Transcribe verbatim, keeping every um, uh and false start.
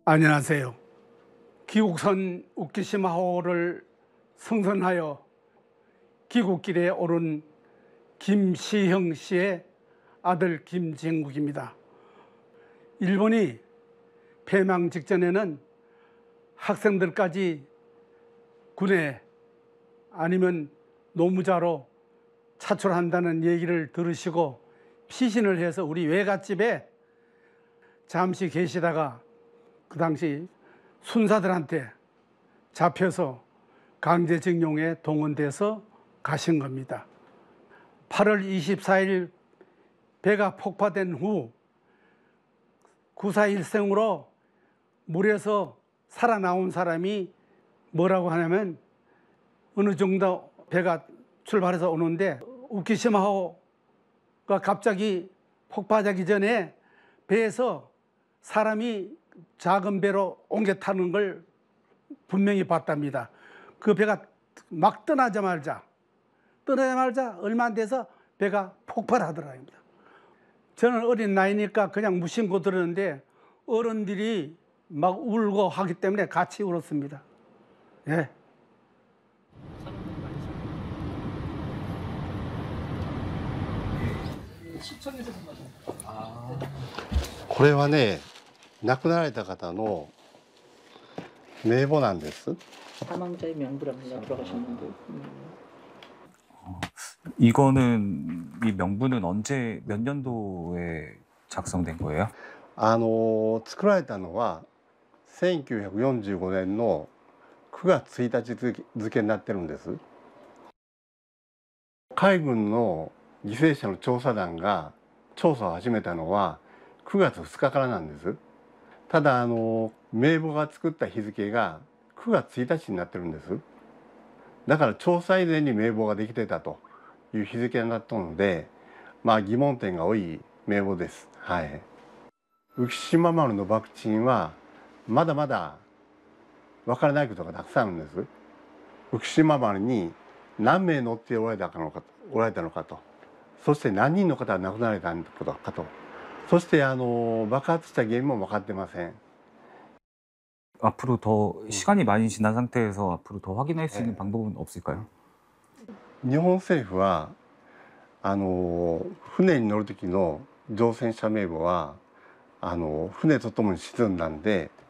안녕하세요. 귀국선 우키시마호를 승선하여 귀국길에 오른 김시형 씨의 아들 김진국입니다. 일본이 패망 직전에는 학생들까지 군에 아니면 노무자로 차출한다는 얘기를 들으시고 피신을 해서 우리 외갓집에 잠시 계시다가 그 당시 순사들한테 잡혀서 강제징용에 동원돼서 가신 겁니다. 팔월 이십사일 배가 폭파된 후 구사일생으로 물에서 살아나온 사람이 뭐라고 하냐면 어느 정도 배가 출발해서 오는데 우키시마호가 갑자기 폭파하기 전에 배에서 사람이 작은 배로 옮겨 타는 걸 분명히 봤답니다. 그 배가 막 떠나자마자 떠나자마자 얼마 안 돼서 배가 폭발하더랍니다. 저는 어린 나이니까 그냥 무심코 들었는데 어른들이 막 울고 하기 때문에 같이 울었습니다. 예. これはね、亡くなられた方の名簿なんです。 사망자의 명부랍니다. 돌아가셨는데. 음. 이거는 이 명부는 언제 몇 년도에 작성된 거예요? あの作られたのはせんきゅうひゃくよんじゅうごねんのくがつついたち付けになってるんです。海軍の犠牲者の調査団が調査を始めたのはくがつふつかからなんです。ただあの名簿が作った日付がくがつついたちになってるんです。だから調査以前に名簿ができてたという日付になったので、まあ疑問点が多い名簿です。はい。浮島丸の爆沈はまだまだわからないことがたくさんあるんです。浮島丸に何名乗っておられたのか、おられたのかと、そして何人の方が亡くなられたのかと、そしてあの爆発した原因も分かってません。 앞으로 더 시간이 많이 지난 상태에서 앞으로 더 확인할 수 있는 네. 방법은 없을까요? 日本政府はあの船に乗る時の乗船者名簿はあの船とともに沈んだんで